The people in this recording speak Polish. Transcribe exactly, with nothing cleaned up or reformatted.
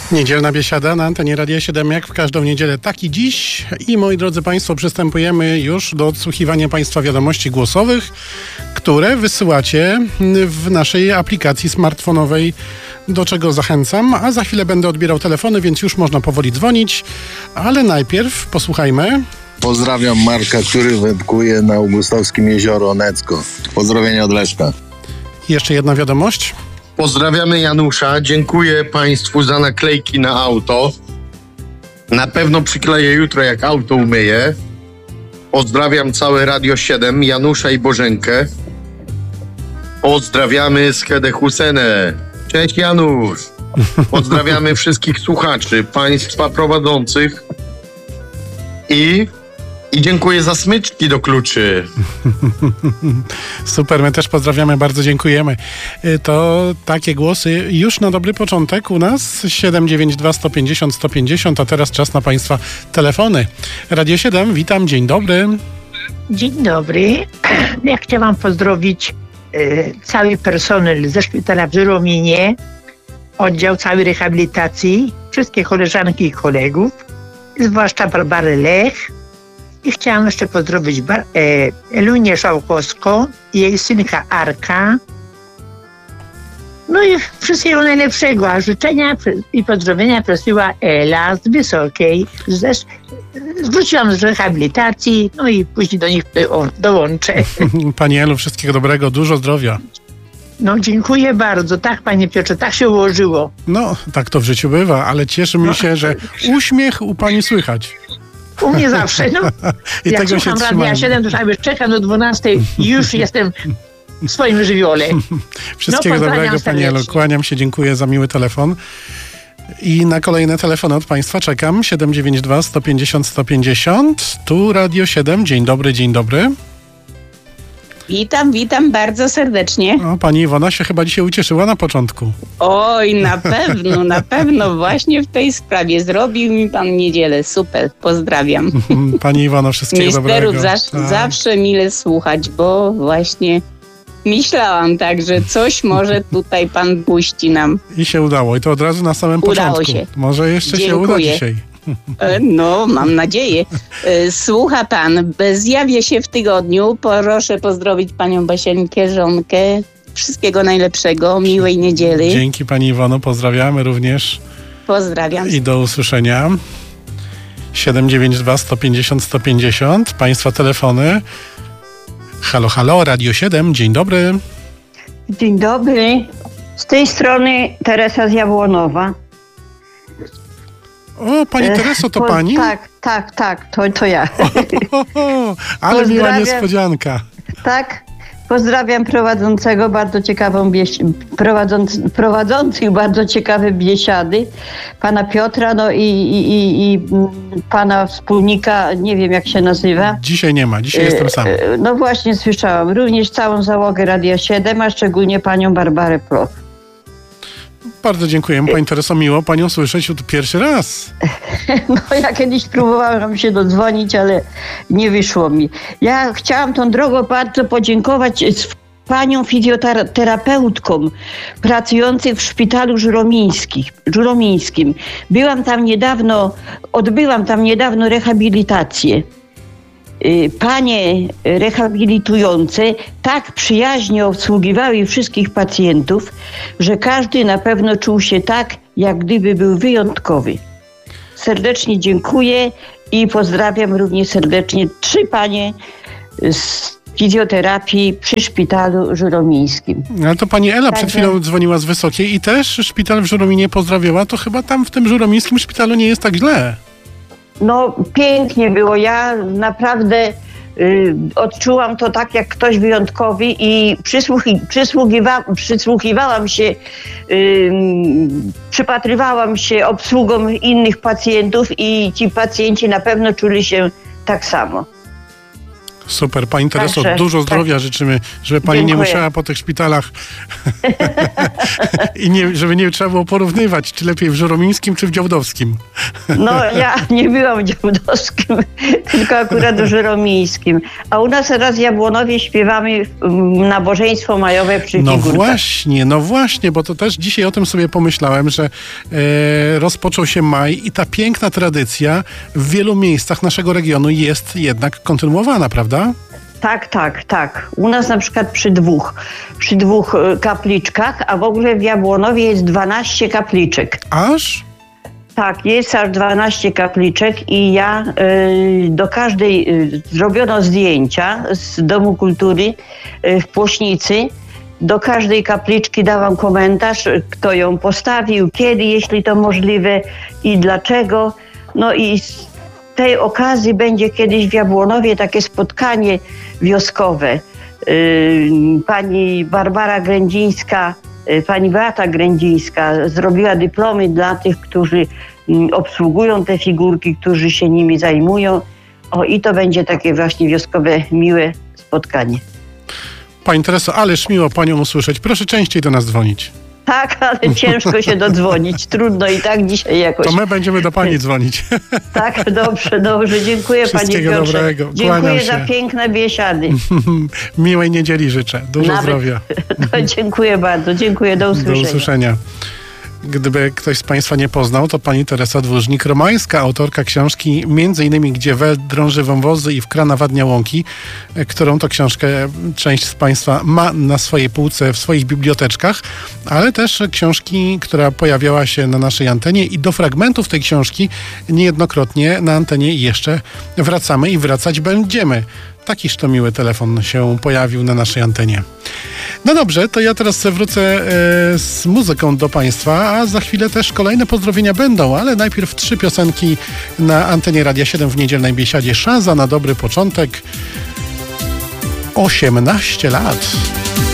Niedzielna biesiada na antenie Radia siedem, jak w każdą niedzielę, tak i dziś. I moi drodzy Państwo, przystępujemy już do odsłuchiwania Państwa wiadomości głosowych, które wysyłacie w naszej aplikacji smartfonowej, do czego zachęcam. A za chwilę będę odbierał telefony, więc już można powoli dzwonić. Ale najpierw posłuchajmy. Pozdrawiam Marka, który wędkuje na Augustowskim jezioro Onecko. Pozdrowienia od Leszka. Jeszcze jedna wiadomość. Pozdrawiamy Janusza. Dziękuję Państwu za naklejki na auto. Na pewno przykleję jutro, jak auto umyję. Pozdrawiam całe Radio siedem, Janusza i Bożenkę. Pozdrawiamy Skedę Husenę. Cześć Janusz. Pozdrawiamy wszystkich słuchaczy, Państwa prowadzących. I... I dziękuję za smyczki do kluczy. Super, my też pozdrawiamy, bardzo dziękujemy. To takie głosy już na dobry początek u nas. siedem dziewięć dwa sto pięćdziesiąt sto pięćdziesiąt, a teraz czas na Państwa telefony. Radio siedem, witam, dzień dobry. Dzień dobry. Ja chciałam pozdrowić y, cały personel ze szpitala w Żurominie, oddział całej rehabilitacji, wszystkie koleżanki i kolegów, zwłaszcza Barbarę Lech. I chciałam jeszcze pozdrowić Bar- e, Elunię Szałkowską i jej synka Arka. No i wszystkiego najlepszego, a życzenia i pozdrowienia prosiła Ela z Wysokiej. Zresz- zwróciłam z rehabilitacji, no i później do nich do- dołączę. Pani Elu, wszystkiego dobrego, dużo zdrowia. No dziękuję bardzo, tak Panie Piotrze, tak się ułożyło. No, tak to w życiu bywa, ale cieszy mi się, że uśmiech u Pani słychać. U mnie zawsze, no. I Jak tego się słucham trzymamy. Radia siedem, to już czekam do dwunastej i już jestem w swoim żywiole. Wszystkiego No, pozdrawiam dobrego, Pani Elu. serdecznie. Kłaniam się, dziękuję za miły telefon. I na kolejne telefony od Państwa czekam. siedem dziewięć dwa sto pięćdziesiąt sto pięćdziesiąt. Tu Radio siedem. Dzień dobry, dzień dobry. Witam, witam bardzo serdecznie. O, Pani Iwona się chyba dzisiaj ucieszyła na początku. Oj, na pewno, na pewno właśnie w tej sprawie zrobił mi Pan niedzielę. Super, pozdrawiam. Pani Iwono, wszystkiego Misterów dobrego. zaś, Tak. zawsze mile słuchać, bo właśnie myślałam tak, że coś może tutaj Pan puści nam. I się udało. I to od razu na samym Udało początku. się. Może jeszcze się uda Dziękuję. dzisiaj. E, No, mam nadzieję. E, Słucha Pan, zjawię się w tygodniu. Proszę pozdrowić Panią Basieńkę, żonkę. Wszystkiego najlepszego, miłej niedzieli. Dzięki Pani Iwono, pozdrawiamy również. Pozdrawiam. I do usłyszenia. siedem dziewięć dwa sto pięćdziesiąt sto pięćdziesiąt. Państwa telefony. Halo, halo, Radio siedem. Dzień dobry. Dzień dobry. Z tej strony Teresa z Jabłonowa. O, Pani Tereso, to Po- Pani? Tak, tak, tak, to, to ja. O, o, ale miła Pozdrawiam. niespodzianka. Tak. Pozdrawiam prowadzącego, bardzo ciekawą bieś... prowadząc... prowadzących bardzo ciekawe biesiady, pana Piotra, no i, i, i, i mm, pana wspólnika, nie wiem jak się nazywa. Dzisiaj nie ma, dzisiaj jestem sam. E, No właśnie słyszałam. Również całą załogę Radia siedem, a szczególnie panią Barbarę Ploch. Bardzo dziękujemy, Pani Tereso, miło Panią słyszeć tu pierwszy raz. No ja kiedyś próbowałam się dodzwonić, ale nie wyszło mi. Ja chciałam tą drogą bardzo podziękować z panią fizjoterapeutką pracującą w szpitalu żuromińskim. żuromińskim. Byłam tam niedawno, odbyłam tam niedawno rehabilitację. Y, Panie rehabilitujące tak przyjaźnie obsługiwały wszystkich pacjentów, że każdy na pewno czuł się tak, jak gdyby był wyjątkowy. Serdecznie dziękuję i pozdrawiam również serdecznie trzy panie z fizjoterapii przy szpitalu żuromińskim. Ale to Pani Ela przed Także- chwilą dzwoniła z Wysokiej i też szpital w Żurominie pozdrawiała. To chyba tam w tym żuromińskim szpitalu nie jest tak źle. No pięknie było. Ja naprawdę y, odczułam to tak, jak ktoś wyjątkowy i przysłuchi, przysługiwa, przysłuchiwałam się, y, przypatrywałam się obsługom innych pacjentów i ci pacjenci na pewno czuli się tak samo. Super, Pani Tereso, Także, dużo zdrowia tak. życzymy, żeby Pani Dziękuję. nie musiała po tych szpitalach i nie, żeby nie trzeba było porównywać, czy lepiej w Żuromińskim, czy w Działdowskim. No ja nie byłam w Działdowskim, tylko akurat w Żuromińskim. A u nas teraz w Jabłonowie śpiewamy mm, nabożeństwo majowe przy No figurkach. właśnie, no właśnie, bo to też dzisiaj o tym sobie pomyślałem, że e, rozpoczął się maj i ta piękna tradycja w wielu miejscach naszego regionu jest jednak kontynuowana, prawda? Tak, tak, tak. U nas na przykład przy dwóch, przy dwóch y, kapliczkach, a w ogóle w Jabłonowie jest dwanaście kapliczek. Aż? Tak, jest aż dwanaście kapliczek i ja y, do każdej y, zrobiono zdjęcia z Domu Kultury y, w Płośnicy. Do każdej kapliczki dałam komentarz, y, kto ją postawił, kiedy, jeśli to możliwe i dlaczego. No i z tej okazji będzie kiedyś w Jabłonowie takie spotkanie wioskowe. Y, Pani Barbara Grędzińska, y, pani Beata Grędzińska zrobiła dyplomy dla tych, którzy mm, obsługują te figurki, którzy się nimi zajmują. O, i to będzie takie właśnie wioskowe, miłe spotkanie. Pani Tereso, ależ miło Panią usłyszeć. Proszę częściej do nas dzwonić. Tak, ale ciężko się dodzwonić. Trudno i tak dzisiaj jakoś. To my będziemy do Pani dzwonić. Tak, dobrze, dobrze. Dziękuję Panie Wszystkiego Piotrze. dobrego. Kłaniam Dziękuję się. za piękne biesiady. Miłej niedzieli życzę. Dużo Nawet- zdrowia. To dziękuję bardzo. Dziękuję. Do Do usłyszenia. usłyszenia. Gdyby ktoś z Państwa nie poznał, to pani Teresa Dłużnik-Romańska, autorka książki między innymi Gdzie wel drąży wąwozy i wkrana wadnia łąki, którą to książkę część z Państwa ma na swojej półce w swoich biblioteczkach, ale też książki, która pojawiała się na naszej antenie i do fragmentów tej książki niejednokrotnie na antenie jeszcze wracamy i wracać będziemy. Takiż to miły telefon się pojawił na naszej antenie. No dobrze, to ja teraz wrócę e, z muzyką do Państwa, a za chwilę też kolejne pozdrowienia będą, ale najpierw trzy piosenki na antenie Radia siedem w niedzielnej biesiadzie. Szansa na dobry początek. osiemnaście lat.